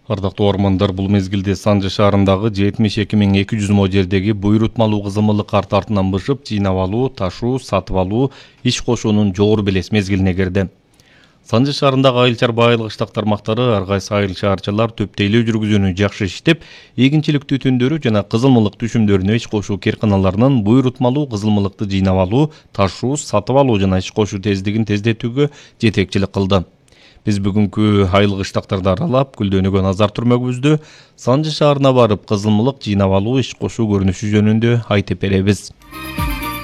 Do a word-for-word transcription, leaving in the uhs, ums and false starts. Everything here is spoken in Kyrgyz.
Ардактуу ормандар, бул мезгилде Санжы шаарындагы жетимиш эки миң эки жүз мо жердеги буйрутмалуу кызылмылык карт артынан бышып, жыйнап алуу, ташуу, сатып алуу, иш кошуунун жогору белес мезгилине кирди. Санжы шаарындагы айыл-чар баайлык иштак тармактары ар кайсы айыл шаарчылар төптөйлөө жүргүзүүнү жакшы иштеп, эгинчилик түтүндөрү жана кызылмылык түшүмдөрүнө иш кошуу кээрканаларынын буйрутмалуу кызылмылыкты жыйнап алуу, ташуу, сатып алуу жана иш кошуу тездигин тездетүүгө жетекчилик кылды. Биз бүгүнкү айылык иштактарды аралап, Күлдөөнүгө назар түрмөгүбүздө Санжы шаарына барып, кызылмылык жыйнап алуу, иш кошуу көрүнүшү жөнүндө айтып беребиз.